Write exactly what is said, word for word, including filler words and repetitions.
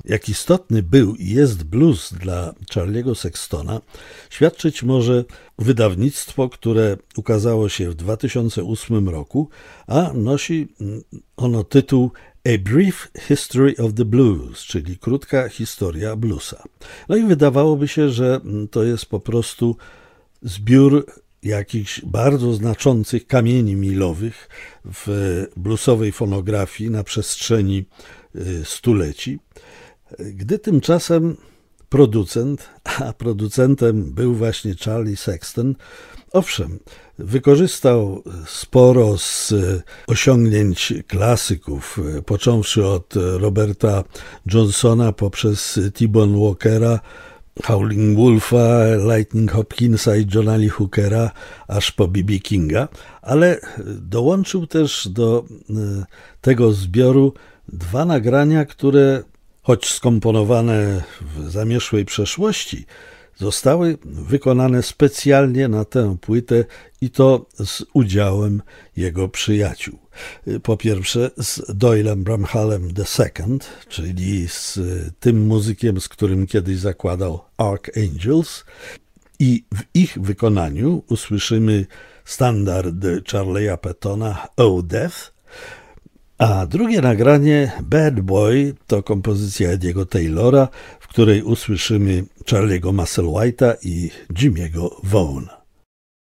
Jak istotny był i jest blues dla Charlie'ego Sextona, świadczyć może wydawnictwo, które ukazało się w dwa tysiące ósmym roku, a nosi ono tytuł A Brief History of the Blues, czyli krótka historia bluesa. No i wydawałoby się, że to jest po prostu zbiór jakichś bardzo znaczących kamieni milowych w bluesowej fonografii na przestrzeni stuleci, gdy tymczasem producent, a producentem był właśnie Charlie Sexton, owszem, wykorzystał sporo z osiągnięć klasyków, począwszy od Roberta Johnsona poprzez T-Bone Walkera, Howling Wolfa, Lightning Hopkinsa i Johna Lee Hookera, aż po B B Kinga, ale dołączył też do tego zbioru dwa nagrania, które, choć skomponowane w zamierzchłej przeszłości, zostały wykonane specjalnie na tę płytę i to z udziałem jego przyjaciół. Po pierwsze z Doylem Bramhallem the second, czyli z tym muzykiem, z którym kiedyś zakładał Archangels, i w ich wykonaniu usłyszymy standard Charlie'a Pettona Oh Death, a drugie nagranie Bad Boy to kompozycja Eddie'ego Taylora, w której usłyszymy Charlie'ego Musselwhite'a i Jimmy'ego Vaughan.